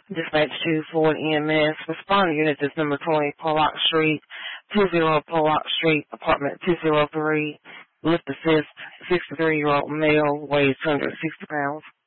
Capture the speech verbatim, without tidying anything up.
Dispatch to Ford E M S. Responding unit is number twenty, Pollock Street, two zero Pollock Street, apartment two oh three. Lift assist, sixty-three-year-old male, weighs two hundred sixty pounds.